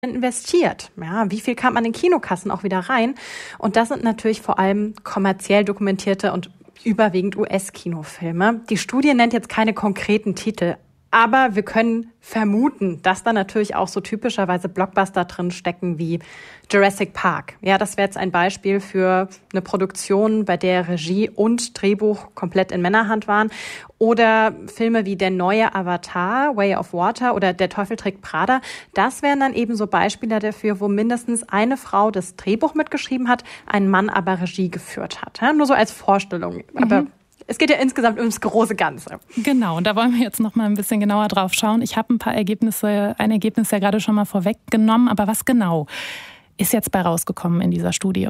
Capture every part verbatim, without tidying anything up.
investiert? Ja, wie viel kam an den Kinokassen auch wieder rein? Und das sind natürlich vor allem kommerziell dokumentierte und überwiegend U S-Kinofilme. Die Studie nennt jetzt keine konkreten Titel, aber wir können vermuten, dass da natürlich auch so typischerweise Blockbuster drin stecken wie Jurassic Park. Ja, das wäre jetzt ein Beispiel für eine Produktion, bei der Regie und Drehbuch komplett in Männerhand waren. Oder Filme wie Der neue Avatar, Way of Water oder Der Teufel trägt Prada. Das wären dann eben so Beispiele dafür, wo mindestens eine Frau das Drehbuch mitgeschrieben hat, ein Mann aber Regie geführt hat. Ja, nur so als Vorstellung. Mhm. Aber es geht ja insgesamt ums große Ganze. Genau, und da wollen wir jetzt noch mal ein bisschen genauer drauf schauen. Ich habe ein paar Ergebnisse, ein Ergebnis ja gerade schon mal vorweggenommen, aber was genau ist jetzt bei rausgekommen in dieser Studie?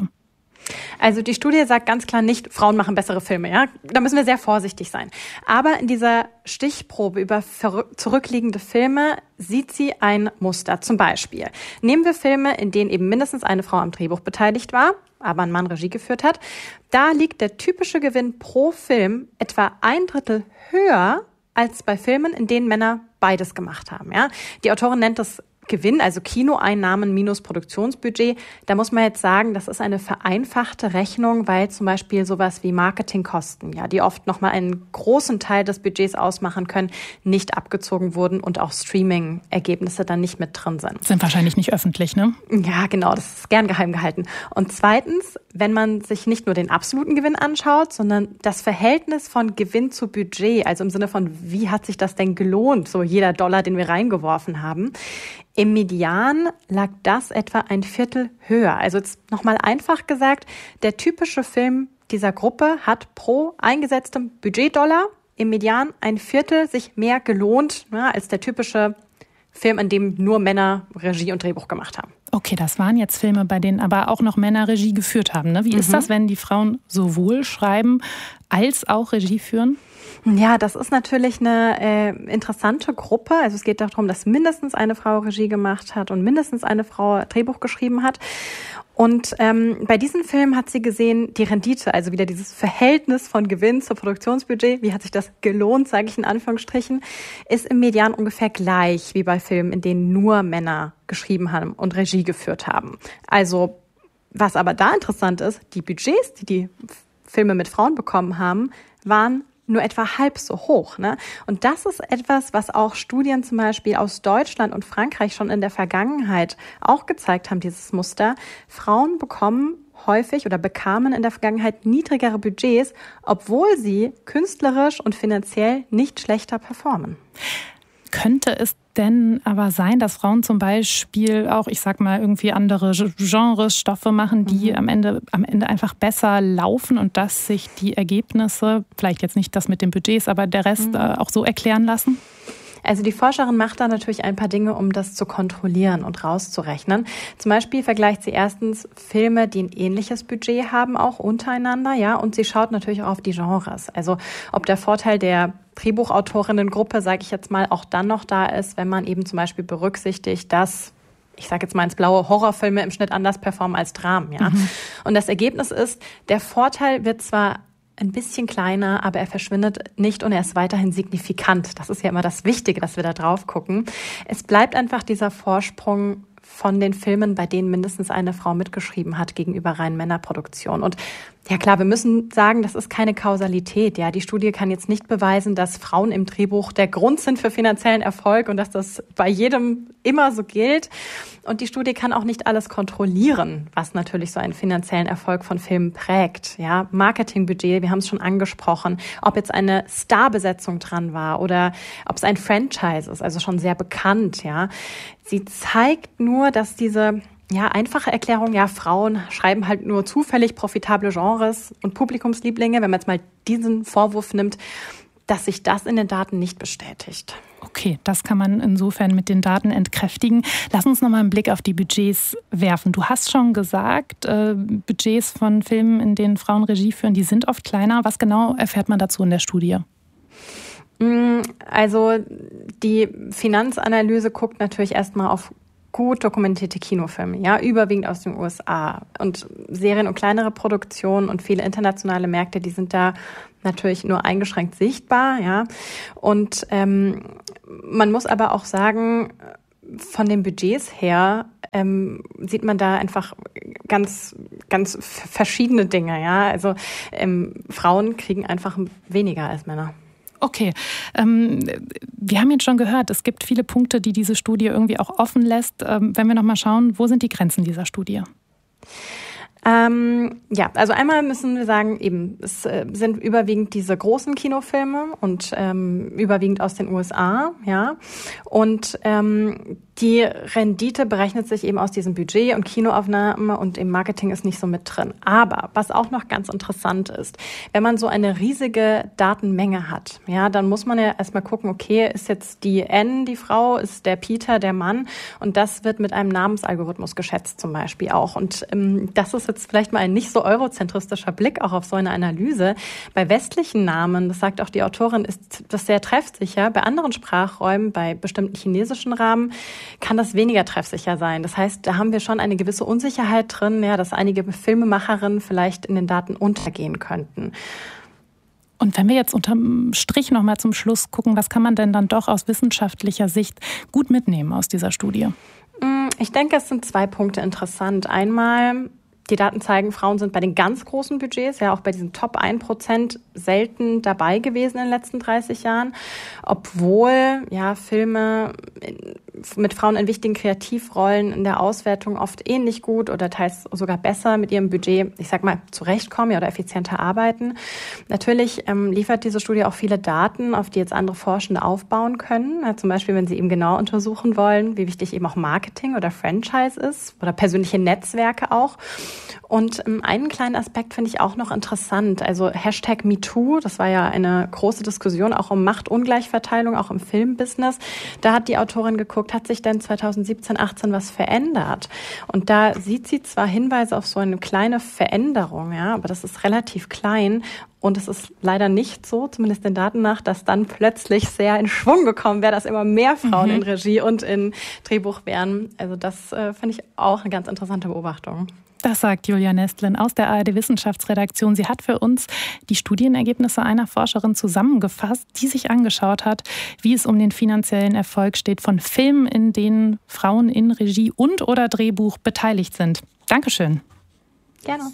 Also die Studie sagt ganz klar nicht, Frauen machen bessere Filme. Ja, da müssen wir sehr vorsichtig sein. Aber in dieser Stichprobe über zurückliegende Filme sieht sie ein Muster. Zum Beispiel nehmen wir Filme, in denen eben mindestens eine Frau am Drehbuch beteiligt war, aber ein Mann Regie geführt hat. Da liegt der typische Gewinn pro Film etwa ein Drittel höher als bei Filmen, in denen Männer beides gemacht haben. Ja, die Autorin nennt das Gewinn, also Kinoeinnahmen minus Produktionsbudget. Da muss man jetzt sagen, das ist eine vereinfachte Rechnung, weil zum Beispiel sowas wie Marketingkosten, ja, die oft nochmal einen großen Teil des Budgets ausmachen können, nicht abgezogen wurden und auch Streaming-Ergebnisse dann nicht mit drin sind. Sind wahrscheinlich nicht öffentlich, ne? Ja, genau, das ist gern geheim gehalten. Und zweitens, wenn man sich nicht nur den absoluten Gewinn anschaut, sondern das Verhältnis von Gewinn zu Budget, also im Sinne von, wie hat sich das denn gelohnt, so jeder Dollar, den wir reingeworfen haben. Im Median lag das etwa ein Viertel höher. Also jetzt nochmal einfach gesagt, der typische Film dieser Gruppe hat pro eingesetztem Budgetdollar im Median ein Viertel sich mehr gelohnt, ja, als der typische Film, in dem nur Männer Regie und Drehbuch gemacht haben. Okay, das waren jetzt Filme, bei denen aber auch noch Männer Regie geführt haben. Ne? Wie mhm. ist das, wenn die Frauen sowohl schreiben als auch Regie führen? Ja, das ist natürlich eine äh, interessante Gruppe. Also es geht darum, dass mindestens eine Frau Regie gemacht hat und mindestens eine Frau Drehbuch geschrieben hat. Und ähm, bei diesen Filmen hat sie gesehen, die Rendite, also wieder dieses Verhältnis von Gewinn zu Produktionsbudget, wie hat sich das gelohnt, sage ich in Anführungsstrichen, ist im Median ungefähr gleich wie bei Filmen, in denen nur Männer geschrieben haben und Regie geführt haben. Also was aber da interessant ist, die Budgets, die die Filme mit Frauen bekommen haben, waren nur etwa halb so hoch, ne? Und das ist etwas, was auch Studien zum Beispiel aus Deutschland und Frankreich schon in der Vergangenheit auch gezeigt haben, dieses Muster. Frauen bekommen häufig oder bekamen in der Vergangenheit niedrigere Budgets, obwohl sie künstlerisch und finanziell nicht schlechter performen. Könnte es denn aber sein, dass Frauen zum Beispiel auch, ich sag mal, irgendwie andere Genres, Stoffe machen, die mhm. am Ende, am Ende einfach besser laufen und dass sich die Ergebnisse, vielleicht jetzt nicht das mit den Budgets, aber der Rest mhm. äh, auch so erklären lassen? Also die Forscherin macht da natürlich ein paar Dinge, um das zu kontrollieren und rauszurechnen. Zum Beispiel vergleicht sie erstens Filme, die ein ähnliches Budget haben, auch untereinander, ja, und sie schaut natürlich auch auf die Genres. Also ob der Vorteil der Drehbuchautorinnengruppe, sage ich jetzt mal, auch dann noch da ist, wenn man eben zum Beispiel berücksichtigt, dass, ich sage jetzt mal ins Blaue, Horrorfilme im Schnitt anders performen als Dramen, ja. Mhm. Und das Ergebnis ist, der Vorteil wird zwar ein bisschen kleiner, aber er verschwindet nicht und er ist weiterhin signifikant. Das ist ja immer das Wichtige, dass wir da drauf gucken. Es bleibt einfach dieser Vorsprung von den Filmen, bei denen mindestens eine Frau mitgeschrieben hat, gegenüber rein Männerproduktion. Und ja klar, wir müssen sagen, das ist keine Kausalität. Ja, die Studie kann jetzt nicht beweisen, dass Frauen im Drehbuch der Grund sind für finanziellen Erfolg und dass das bei jedem immer so gilt. Und die Studie kann auch nicht alles kontrollieren, was natürlich so einen finanziellen Erfolg von Filmen prägt. Ja, Marketingbudget, wir haben es schon angesprochen, ob jetzt eine Starbesetzung dran war oder ob es ein Franchise ist, also schon sehr bekannt. Ja, sie zeigt nur, dass diese ja, einfache Erklärung, ja, Frauen schreiben halt nur zufällig profitable Genres und Publikumslieblinge, wenn man jetzt mal diesen Vorwurf nimmt, dass sich das in den Daten nicht bestätigt. Okay, das kann man insofern mit den Daten entkräftigen. Lass uns noch mal einen Blick auf die Budgets werfen. Du hast schon gesagt, äh, Budgets von Filmen, in denen Frauen Regie führen, die sind oft kleiner. Was genau erfährt man dazu in der Studie? Also die Finanzanalyse guckt natürlich erstmal auf gut dokumentierte Kinofilme, ja, überwiegend aus den U S A. Und Serien und kleinere Produktionen und viele internationale Märkte, die sind da natürlich nur eingeschränkt sichtbar, ja. Und ähm, man muss aber auch sagen, von den Budgets her ähm, sieht man da einfach ganz, ganz verschiedene Dinge. Ja, also ähm, Frauen kriegen einfach weniger als Männer. Okay, ähm, wir haben jetzt schon gehört, es gibt viele Punkte, die diese Studie irgendwie auch offen lässt. Ähm, wenn wir noch mal schauen, wo sind die Grenzen dieser Studie? Ähm, ja, also einmal müssen wir sagen, eben, es äh, sind überwiegend diese großen Kinofilme und ähm, überwiegend aus den U S A, ja. Und ähm, die Rendite berechnet sich eben aus diesem Budget und Kinoaufnahme und im Marketing ist nicht so mit drin. Aber was auch noch ganz interessant ist, wenn man so eine riesige Datenmenge hat, ja, dann muss man ja erstmal gucken, okay, ist jetzt die N die Frau, ist der Peter der Mann und das wird mit einem Namensalgorithmus geschätzt zum Beispiel auch. Und ähm, das ist jetzt vielleicht mal ein nicht so eurozentristischer Blick auch auf so eine Analyse. Bei westlichen Namen, das sagt auch die Autorin, ist das sehr treffsicher. Bei anderen Sprachräumen, bei bestimmten chinesischen Rahmen, kann das weniger treffsicher sein. Das heißt, da haben wir schon eine gewisse Unsicherheit drin, ja, dass einige Filmemacherinnen vielleicht in den Daten untergehen könnten. Und wenn wir jetzt unterm Strich noch mal zum Schluss gucken, was kann man denn dann doch aus wissenschaftlicher Sicht gut mitnehmen aus dieser Studie? Ich denke, es sind zwei Punkte interessant. Einmal, die Daten zeigen, Frauen sind bei den ganz großen Budgets, ja auch bei diesen Top ein Prozent selten dabei gewesen in den letzten dreißig Jahren, obwohl ja Filme mit Frauen in wichtigen Kreativrollen in der Auswertung oft ähnlich gut oder teils sogar besser mit ihrem Budget, ich sag mal, zurechtkommen ja, oder effizienter arbeiten. Natürlich ähm, liefert diese Studie auch viele Daten, auf die jetzt andere Forschende aufbauen können. Ja, zum Beispiel, wenn sie eben genau untersuchen wollen, wie wichtig eben auch Marketing oder Franchise ist oder persönliche Netzwerke auch. Und ähm, einen kleinen Aspekt finde ich auch noch interessant. Also Hashtag MeToo, das war ja eine große Diskussion auch um Machtungleichverteilung, auch im Filmbusiness. Da hat die Autorin geguckt, hat sich denn zwanzig siebzehn, achtzehn was verändert? Und da sieht sie zwar Hinweise auf so eine kleine Veränderung, ja, aber das ist relativ klein. Und es ist leider nicht so, zumindest den Daten nach, dass dann plötzlich sehr in Schwung gekommen wäre, dass immer mehr Frauen mhm. in Regie und in Drehbuch wären. Also das äh, finde ich auch eine ganz interessante Beobachtung. Das sagt Julia Nestlin aus der A R D-Wissenschaftsredaktion. Sie hat für uns die Studienergebnisse einer Forscherin zusammengefasst, die sich angeschaut hat, wie es um den finanziellen Erfolg steht von Filmen, in denen Frauen in Regie und oder Drehbuch beteiligt sind. Dankeschön. Gerne.